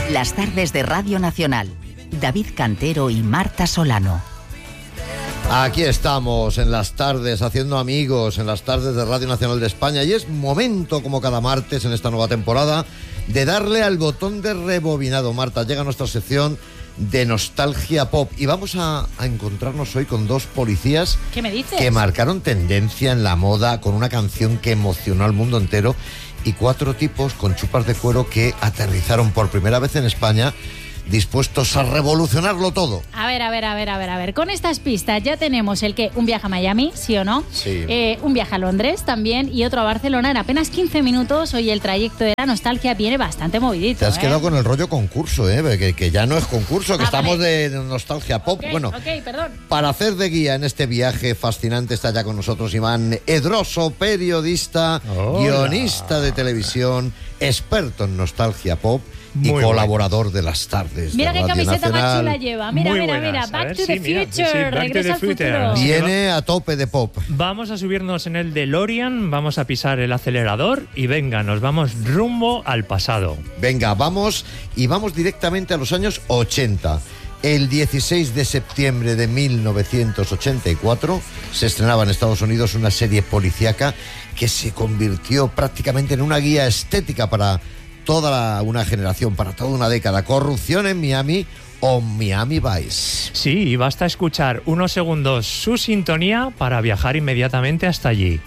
Las tardes de Radio Nacional. David Cantero y Marta Solano. Aquí estamos en las tardes, haciendo amigos, en las tardes de Radio Nacional de España. Y es momento, como cada martes en esta nueva temporada, de darle al botón de rebobinado. Marta, llega nuestra sección de nostalgia pop. Y vamos a encontrarnos hoy con dos policías. ¿Qué me dices? Que marcaron tendencia en la moda con una canción que emocionó al mundo entero. Y 4 tipos con chupas de cuero que aterrizaron por primera vez en España, dispuestos a revolucionarlo todo. A ver. Con estas pistas ya tenemos un viaje a Miami, ¿sí o no? Sí. Un viaje a Londres también y otro a Barcelona en apenas 15 minutos. Hoy el trayecto de la nostalgia viene bastante movidito. Te has quedado con el rollo concurso, que ya no es concurso, que estamos vale. de nostalgia pop. Perdón. Para hacer de guía en este viaje fascinante está ya con nosotros Iván Edroso, periodista, guionista de televisión, experto en nostalgia pop y muy colaborador de las tardes. Mira de qué Radio camiseta Nacional. más chula lleva. Mira. Back to the Future. Regreso al futuro. Viene a tope de pop. Vamos a subirnos en el DeLorean, vamos a pisar el acelerador y venga, nos vamos rumbo al pasado. Venga, vamos directamente a los años 80. El 16 de septiembre de 1984 se estrenaba en Estados Unidos una serie policíaca que se convirtió prácticamente en una guía estética para toda una generación, para toda una década. Corrupción en Miami o Miami Vice. Sí, y basta escuchar unos segundos su sintonía para viajar inmediatamente hasta allí.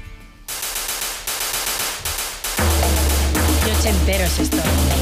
Qué ochentero es esto.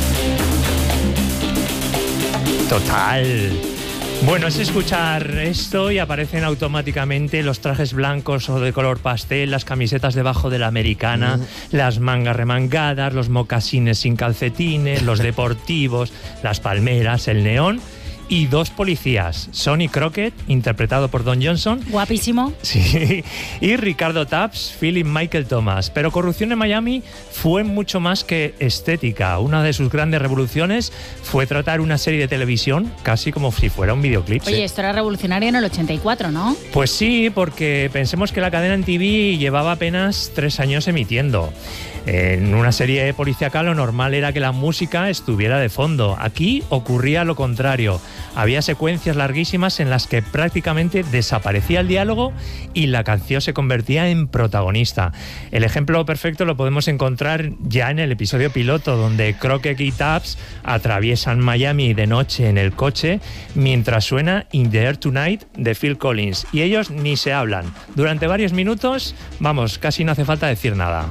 Total. Bueno, es escuchar esto y aparecen automáticamente los trajes blancos o de color pastel, las camisetas debajo de la americana, las mangas remangadas, los mocasines sin calcetines, los deportivos, las palmeras, el neón y 2 policías, Sonny Crockett, interpretado por Don Johnson. Guapísimo. Sí, y Ricardo Tubbs, Philip Michael Thomas. Pero Corrupción en Miami fue mucho más que estética. Una de sus grandes revoluciones fue tratar una serie de televisión casi como si fuera un videoclip. Oye, esto era revolucionario en el 84, ¿no? Pues sí, porque pensemos que la cadena en TV llevaba apenas 3 años emitiendo. En una serie policíaca lo normal era que la música estuviera de fondo. Aquí ocurría lo contrario. Había secuencias larguísimas en las que prácticamente desaparecía el diálogo y la canción se convertía en protagonista. El ejemplo perfecto lo podemos encontrar ya en el episodio piloto, donde Crockett y Tubbs atraviesan Miami de noche en el coche mientras suena In the Air Tonight de Phil Collins. Y ellos ni se hablan. Durante varios minutos, vamos, casi no hace falta decir nada.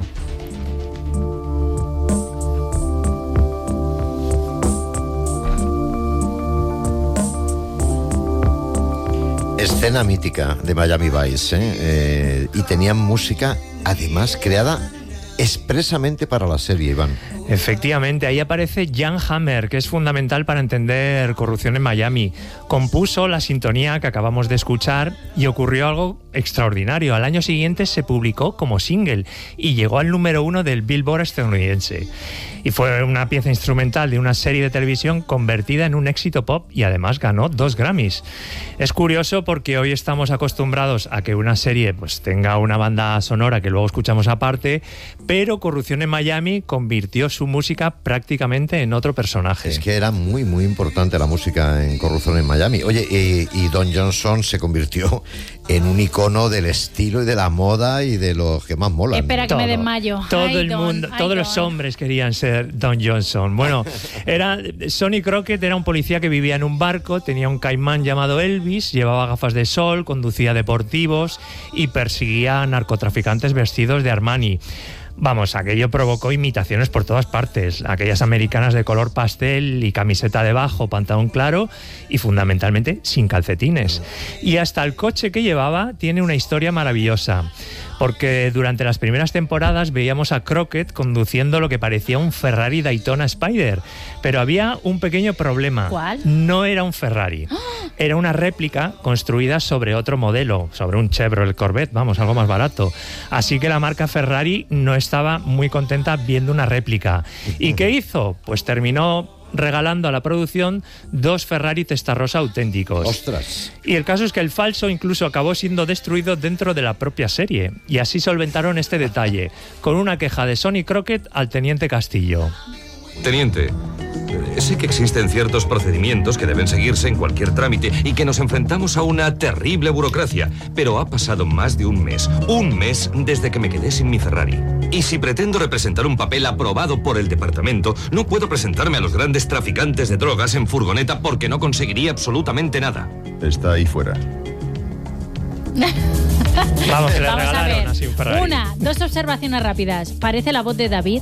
Escena mítica de Miami Vice, y tenían música además creada expresamente para la serie, Iván. Efectivamente, ahí aparece Jan Hammer, que es fundamental para entender Corrupción en Miami. Compuso la sintonía que acabamos de escuchar y ocurrió algo extraordinario. Al año siguiente se publicó como single y llegó al número 1 del Billboard estadounidense. Y fue una pieza instrumental de una serie de televisión convertida en un éxito pop y además ganó 2 Grammys. Es curioso porque hoy estamos acostumbrados a que una serie pues tenga una banda sonora que luego escuchamos aparte, pero Corrupción en Miami convirtió su música prácticamente en otro personaje. Es que era muy, muy importante la música en Corrupción en Miami. Oye, y Don Johnson se convirtió en un icono del estilo y de la moda y de los que más molan. Espera que me desmayo. Todo el mundo, todos los hombres querían ser Don Johnson. Bueno, Sonny Crockett era un policía que vivía en un barco, tenía un caimán llamado Elvis, llevaba gafas de sol, conducía deportivos y perseguía a narcotraficantes vestidos de Armani. Vamos, aquello provocó imitaciones por todas partes. Aquellas americanas de color pastel y camiseta debajo, pantalón claro y fundamentalmente sin calcetines. Y hasta el coche que llevaba tiene una historia maravillosa. Porque durante las primeras temporadas veíamos a Crockett conduciendo lo que parecía un Ferrari Daytona Spider. Pero había un pequeño problema. ¿Cuál? No era un Ferrari. Era una réplica construida sobre otro modelo, sobre un Chevrolet Corvette, vamos, algo más barato. Así que la marca Ferrari no estaba muy contenta viendo una réplica. ¿Y qué hizo? Pues terminó regalando a la producción 2 Ferrari Testarossa auténticos. ¡Ostras! Y el caso es que el falso incluso acabó siendo destruido dentro de la propia serie. Y así solventaron este detalle, con una queja de Sonny Crockett al teniente Castillo. Teniente, Sé que existen ciertos procedimientos que deben seguirse en cualquier trámite y que nos enfrentamos a una terrible burocracia, pero ha pasado más de un mes desde que me quedé sin mi Ferrari. Y si pretendo representar un papel aprobado por el departamento, no puedo presentarme a los grandes traficantes de drogas en furgoneta porque no conseguiría absolutamente nada. Está ahí fuera. Vamos, que le Vamos a regalaron ver. así un Ferrari. Dos observaciones rápidas. Parece la voz de David.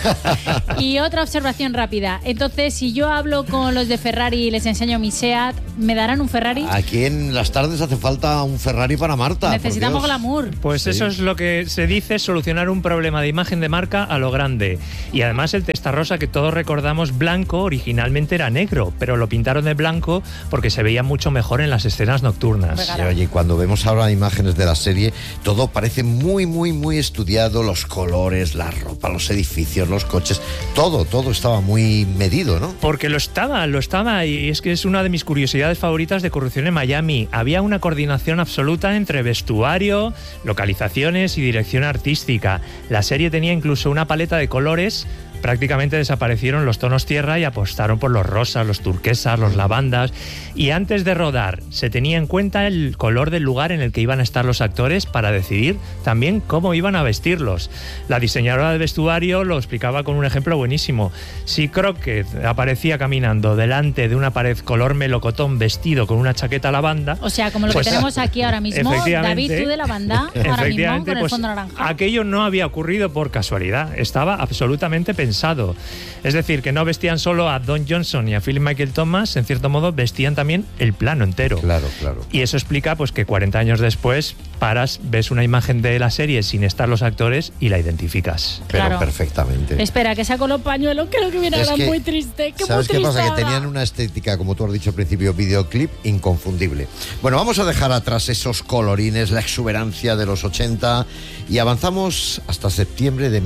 Y otra observación rápida. Entonces, si yo hablo con los de Ferrari y les enseño mi SEAT, ¿me darán un Ferrari? Aquí en las tardes hace falta un Ferrari para Marta. Necesitamos por Dios. glamour. Pues Sí. eso es lo que se dice, solucionar un problema de imagen de marca a lo grande. Y además el Testarossa, que todos recordamos blanco, originalmente era negro, pero lo pintaron de blanco porque se veía mucho mejor en las escenas nocturnas. Sí, oye, cuando vemos ahora imágenes de la serie, todo parece muy, muy, muy estudiado. Los colores, la ropa, los edificios, los coches, todo estaba muy medido, ¿no? Porque lo estaba, y es que es una de mis curiosidades favoritas de Corrupción en Miami. Había una coordinación absoluta entre vestuario, localizaciones y dirección artística. La serie tenía incluso una paleta de colores. Prácticamente desaparecieron los tonos tierra y apostaron por los rosas, los turquesas, los lavandas. Y antes de rodar, se tenía en cuenta el color del lugar en el que iban a estar los actores para decidir también cómo iban a vestirlos. La diseñadora de vestuario lo explicaba con un ejemplo buenísimo. Si Crockett aparecía caminando delante de una pared color melocotón vestido con una chaqueta lavanda... O sea, como lo pues, que tenemos aquí ahora mismo. efectivamente, David, tú de lavanda, ahora mismo, con el pues, fondo naranja. aquello no había ocurrido por casualidad, estaba absolutamente pensado. Es decir, que no vestían solo a Don Johnson y a Philip Michael Thomas, en cierto modo vestían también el plano entero. Claro. Y eso explica pues que 40 años después ves una imagen de la serie sin estar los actores y la identificas. Pero Claro. perfectamente. Espera, que saco los pañuelos, que lo que viene Es ahora que, muy triste. Que ¿sabes muy qué pasa? triste Que tenían una estética, como tú has dicho al principio, videoclip inconfundible. Bueno, vamos a dejar atrás esos colorines, la exuberancia de los 80 y avanzamos hasta septiembre de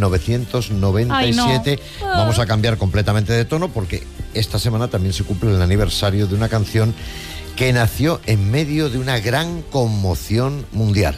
1997. Ay, no. Vamos a cambiar completamente de tono porque esta semana también se cumple el aniversario de una canción que nació en medio de una gran conmoción mundial.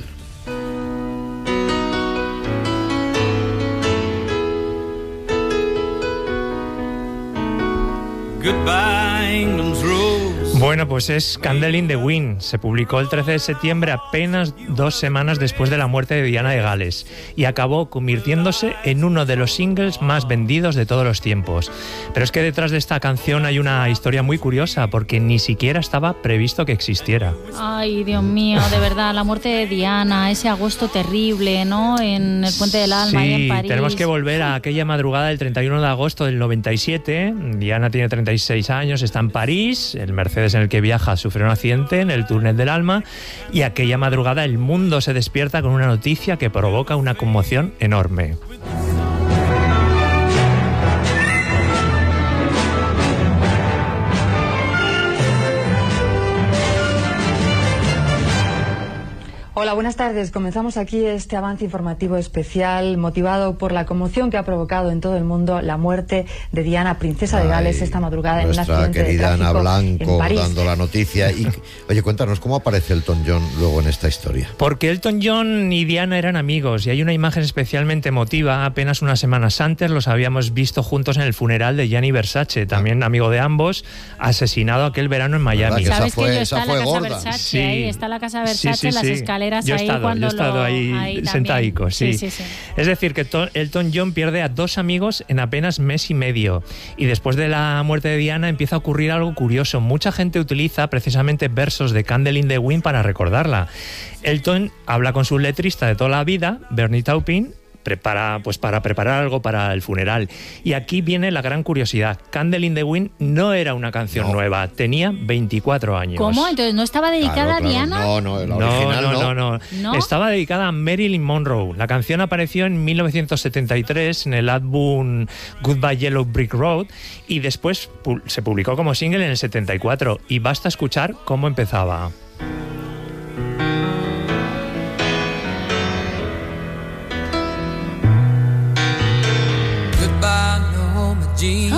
Goodbye, England's rose. Bueno, pues es Candle in the Wind. Se publicó el 13 de septiembre, apenas 2 semanas después de la muerte de Diana de Gales, y acabó convirtiéndose en uno de los singles más vendidos de todos los tiempos. Pero es que detrás de esta canción hay una historia muy curiosa, porque ni siquiera estaba previsto que existiera. Ay, Dios mío, de verdad, la muerte de Diana, ese agosto terrible, ¿no? En el Puente del Alma, ahí en París. Tenemos que volver a aquella madrugada del 31 de agosto del 97. Diana tiene 36 años, está en París, el Mercedes en el que viaja sufre un accidente en el túnel del Alma, y aquella madrugada el mundo se despierta con una noticia que provoca una conmoción enorme. Hola, buenas tardes. Comenzamos aquí este avance informativo especial motivado por la conmoción que ha provocado en todo el mundo la muerte de Diana, princesa de Gales, esta madrugada en un accidente de nuestra querida Ana tráfico Blanco en París. dando la noticia. Y, oye, cuéntanos, ¿cómo aparece Elton John luego en esta historia? Porque Elton John y Diana eran amigos, y hay una imagen especialmente emotiva. Apenas unas semanas antes los habíamos visto juntos en el funeral de Gianni Versace, también amigo de ambos, asesinado aquel verano en Miami. Que ¿Sabes esa fue- que yo esa está en la fue casa gorda. Versace? Sí. Ahí está la casa Versace, Sí, sí, las sí. escaleras Yo he ahí estado, cuando yo he estado ahí también. sentadico, sí. Sí. Es decir, que Elton John pierde a 2 amigos en apenas mes y medio. Y después de la muerte de Diana empieza a ocurrir algo curioso. Mucha gente utiliza precisamente versos de Candle in the Wind para recordarla. Elton habla con su letrista de toda la vida, Bernie Taupin, para preparar algo para el funeral. Y aquí viene la gran curiosidad. Candle in the Wind no era una canción nueva, tenía 24 años. ¿Cómo? Entonces, ¿no estaba dedicada a Diana? No, la original No. ¿No? Estaba dedicada a Marilyn Monroe. La canción apareció en 1973 en el álbum Goodbye Yellow Brick Road y después se publicó como single en el 74. Y basta escuchar cómo empezaba. Goodbye, Norma Jean.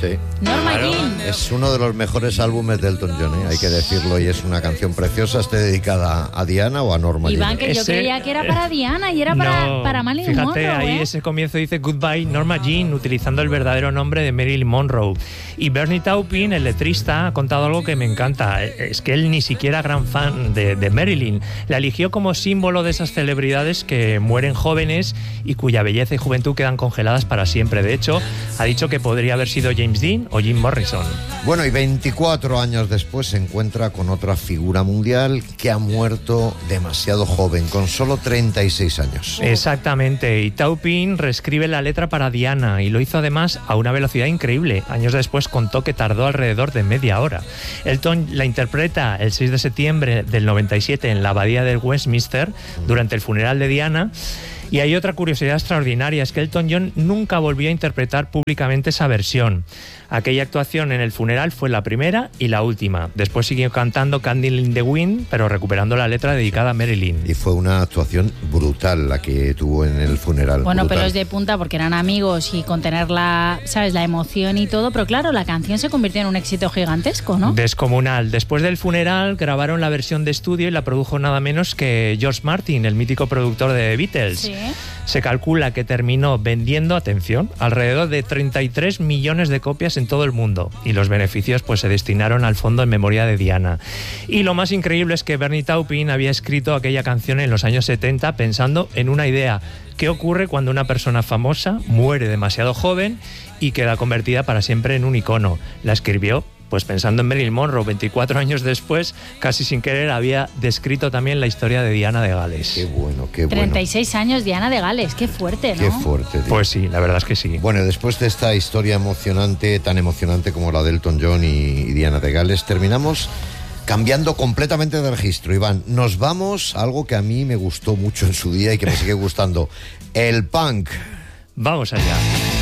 Sí. Norma Claro. Jean. Es uno de los mejores álbumes de Elton John, hay que decirlo, y es una canción preciosa. ¿Esté dedicada a Diana o a Norma Jean? Iván, que yo Ese- creía que era para Diana y era para Marilyn fíjate, Monroe. ahí ese comienzo dice Goodbye Norma Jean, utilizando el verdadero nombre de Marilyn Monroe. Y Bernie Taupin, el letrista, ha contado algo que me encanta. Es que él ni siquiera gran fan de Marilyn. La eligió como símbolo de esas celebridades que mueren jóvenes y cuya belleza y juventud quedan congeladas para siempre. De hecho, ha dicho que podría haber sido James Dean o Jim Morrison. Bueno, y 24 años después se encuentra con otra figura mundial que ha muerto demasiado joven, con solo 36 años. Exactamente, y Taupin reescribe la letra para Diana y lo hizo además a una velocidad increíble. Años después contó que tardó alrededor de media hora. Elton la interpreta el 6 de septiembre del 97 en la abadía de Westminster durante el funeral de Diana. Y hay otra curiosidad extraordinaria, es que Elton John nunca volvió a interpretar públicamente esa versión. Aquella actuación en el funeral fue la primera y la última. Después siguió cantando Candle in the Wind, pero recuperando la letra dedicada a Marilyn. Y fue una actuación brutal la que tuvo en el funeral. Bueno, brutal. pelos de punta porque eran amigos y con tener la emoción y todo, pero claro, la canción se convirtió en un éxito gigantesco, ¿no? Descomunal. Después del funeral grabaron la versión de estudio y la produjo nada menos que George Martin, el mítico productor de The Beatles. Sí. Se calcula que terminó vendiendo, atención, alrededor de 33 millones de copias en todo el mundo, y los beneficios pues se destinaron al fondo en memoria de Diana. Y lo más increíble es que Bernie Taupin había escrito aquella canción en los años 70 pensando en una idea: ¿qué ocurre cuando una persona famosa muere demasiado joven y queda convertida para siempre en un icono? La escribió pues pensando en Marilyn Monroe. 24 años después, casi sin querer, había descrito también la historia de Diana de Gales. Qué bueno, qué bueno. 36 años, Diana de Gales, qué fuerte, ¿no? Qué fuerte, tío. Pues sí, la verdad es que sí. Bueno, después de esta historia emocionante, tan emocionante como la de Elton John y Diana de Gales, terminamos cambiando completamente de registro. Iván, nos vamos a algo que a mí me gustó mucho en su día y que me sigue gustando: el punk. Vamos allá.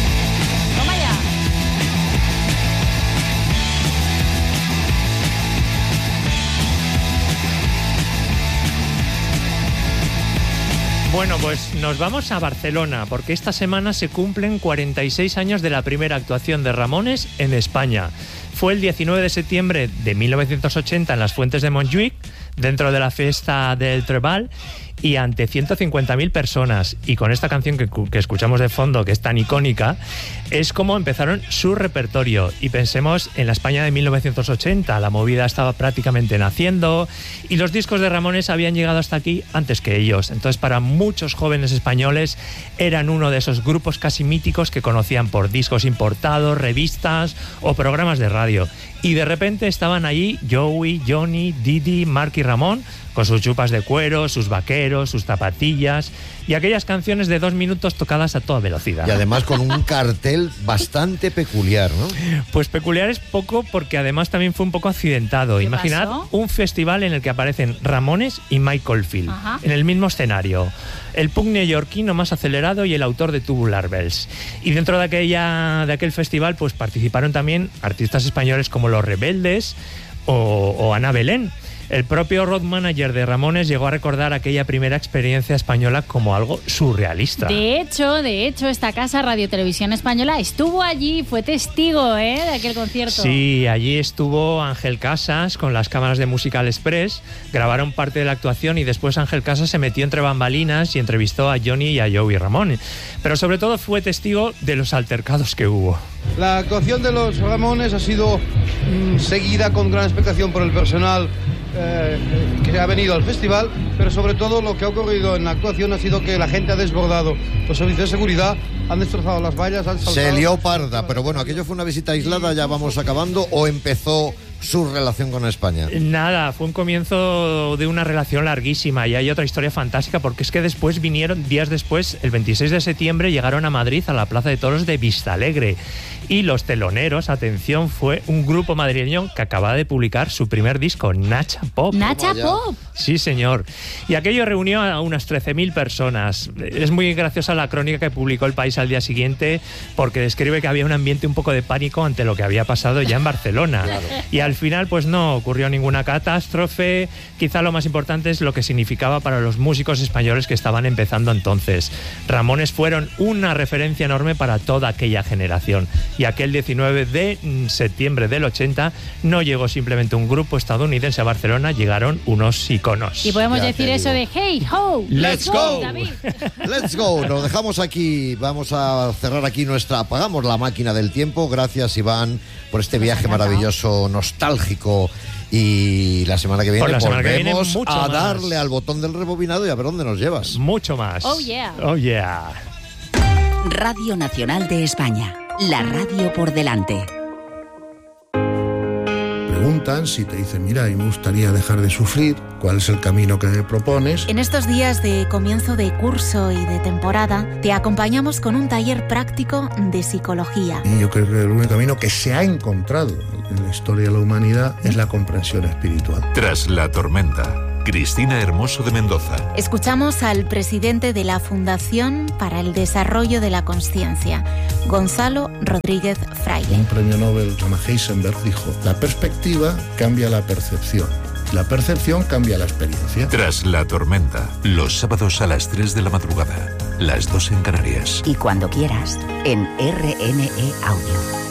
Toma ya. Bueno, pues nos vamos a Barcelona, porque esta semana se cumplen 46 años de la primera actuación de Ramones en España. Fue el 19 de septiembre de 1980 en las Fuentes de Montjuïc, dentro de la fiesta del Treball, y ante 150.000 personas. Y con esta canción que escuchamos de fondo, que es tan icónica, es como empezaron su repertorio. Y pensemos en la España de 1980, la movida estaba prácticamente naciendo y los discos de Ramones habían llegado hasta aquí antes que ellos. Entonces, para muchos jóvenes españoles eran uno de esos grupos casi míticos que conocían por discos importados, revistas o programas de radio. Y de repente estaban allí Joey, Johnny, Didi, Mark y Ramón, con sus chupas de cuero, sus vaqueros, sus zapatillas y aquellas canciones de 2 minutos tocadas a toda velocidad. Y además con un cartel bastante peculiar, ¿no? Pues peculiar es poco, porque además también fue un poco accidentado. ¿Qué Imaginad pasó? un festival en el que aparecen Ramones y Mike Oldfield Ajá. en el mismo escenario. El punk neoyorquino más acelerado y el autor de Tubular Bells. Y dentro de aquel festival pues participaron también artistas españoles como Los Rebeldes o Ana Belén. El propio road manager de Ramones llegó a recordar aquella primera experiencia española como algo surrealista. De hecho, esta casa, Radio Televisión Española, estuvo allí, fue testigo de aquel concierto. Sí, allí estuvo Ángel Casas con las cámaras de Musical Express, grabaron parte de la actuación y después Ángel Casas se metió entre bambalinas y entrevistó a Johnny y a Joey Ramón. Pero sobre todo fue testigo de los altercados que hubo. La actuación de los Ramones ha sido seguida con gran expectación por el personal que ha venido al festival, pero sobre todo lo que ha ocurrido en la actuación ha sido que la gente ha desbordado. Los servicios de seguridad han destrozado las vallas, han saltado. Se lió parda, pero bueno, aquello fue una visita aislada, ya vamos acabando, ¿o empezó su relación con España? Nada, fue un comienzo de una relación larguísima, y hay otra historia fantástica, porque es que después vinieron, días después, el 26 de septiembre, llegaron a Madrid, a la Plaza de Toros de Vistalegre, y los teloneros, atención, fue un grupo madrileño que acababa de publicar su primer disco, Nacha Pop. Nacha Pop. Sí, señor. Y aquello reunió a unas 13.000 personas. Es muy graciosa la crónica que publicó El País al día siguiente, porque describe que había un ambiente un poco de pánico ante lo que había pasado ya en Barcelona. Claro. Y al Al final, pues no ocurrió ninguna catástrofe. Quizá lo más importante es lo que significaba para los músicos españoles que estaban empezando entonces. Ramones fueron una referencia enorme para toda aquella generación. Y aquel 19 de septiembre del 80 no llegó simplemente un grupo estadounidense a Barcelona, llegaron unos iconos. Y podemos Ya decir te eso digo. de hey, ho, Let's go. David. Let's go, lo dejamos aquí, vamos a cerrar aquí apagamos la máquina del tiempo. Gracias, Iván, por este viaje maravilloso, nostálgico. Y la semana que viene volvemos a darle al botón del rebobinado y a ver dónde nos llevas. Mucho más. Oh, yeah. Oh, yeah. Radio Nacional de España. La radio por delante. Preguntan, si te dicen, mira, y me gustaría dejar de sufrir, ¿cuál es el camino que me propones? En estos días de comienzo de curso y de temporada, te acompañamos con un taller práctico de psicología. Y yo creo que el único camino que se ha encontrado en la historia de la humanidad es la comprensión espiritual. Tras la tormenta, Cristina Hermoso de Mendoza. Escuchamos al presidente de la Fundación para el Desarrollo de la Consciencia, Gonzalo Rodríguez Fraile. Un premio Nobel, Thomas Heisenberg, dijo, la perspectiva cambia la percepción. La percepción cambia la experiencia. Tras la tormenta, los sábados a las 3 de la madrugada, las 2 en Canarias. Y cuando quieras, en RNE Audio.